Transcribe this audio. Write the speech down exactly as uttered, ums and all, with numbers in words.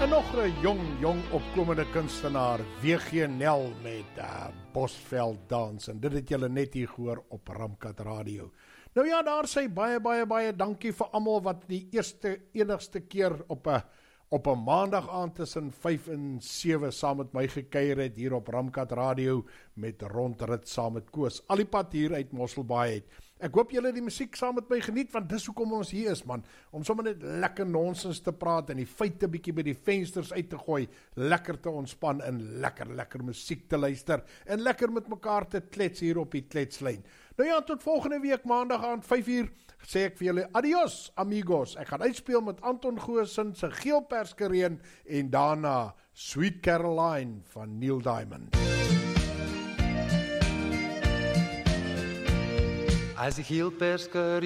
En nog 'n jong, jong opkomende kunstenaar, W G Nel met uh, Bosveld Dans. En dit het julle net hier gehoor op Ramkat Radio. Nou ja, daar sê baie, baie, baie dankie vir almal wat die eerste, enigste keer op 'n op 'n maandag aand tussen vyf en sewe saam met my gekuier het hier op Ramkat Radio met Rondrit saam met Koos. Al die pad hier uit Mosselbaai uit. Ek hoop julle die musiek saam met my geniet, want dis hoekom ons hier is, man. Om sommer net lekker nonsens te praat en die feite bietjie by die vensters uit te gooi, lekker te ontspan en lekker, lekker musiek te luister en lekker met mekaar te klets hier op die kletslyn. Nou ja, tot volgende week maandag aan vyf uur sê ek vir julle adios amigos. Ek gaan uitspeel met Anton Goosen se Geelperskereen en daarna Sweet Caroline van Neil Diamond. As die geelpersker